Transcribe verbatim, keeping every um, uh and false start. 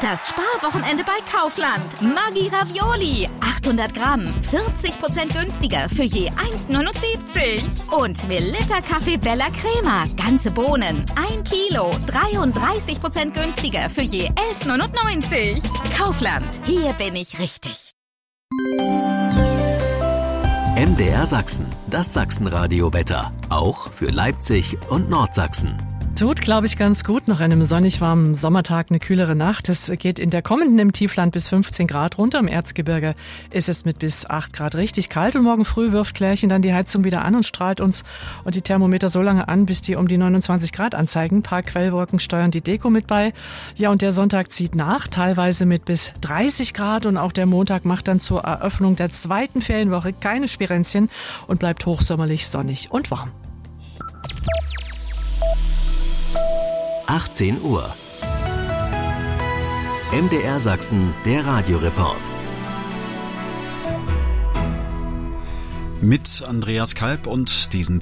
Das Sparwochenende bei Kaufland. Maggi Ravioli. achthundert Gramm. vierzig Prozent günstiger für je eins neunundsiebzig. Und Melitta Kaffee Bella Crema. Ganze Bohnen. ein Kilo. dreiunddreißig Prozent günstiger für je elf neunundneunzig. Kaufland. Hier bin ich richtig. M D R Sachsen. Das Sachsenradio-Wetter. Auch für Leipzig und Nordsachsen. Tut, glaube ich, ganz gut. Nach einem sonnig warmen Sommertag eine kühlere Nacht. Es geht in der kommenden im Tiefland bis fünfzehn Grad runter. Im Erzgebirge ist es mit bis acht Grad richtig kalt. Und morgen früh wirft Klärchen dann die Heizung wieder an und strahlt uns und die Thermometer so lange an, bis die um die neunundzwanzig Grad anzeigen. Ein paar Quellwolken steuern die Deko mit bei. Ja, und der Sonntag zieht nach, teilweise mit bis dreißig Grad. Und auch der Montag macht dann zur Eröffnung der zweiten Ferienwoche keine Spirenzchen und bleibt hochsommerlich sonnig und warm. achtzehn Uhr. M D R Sachsen, der Radioreport. Mit Andreas Kalb und diesen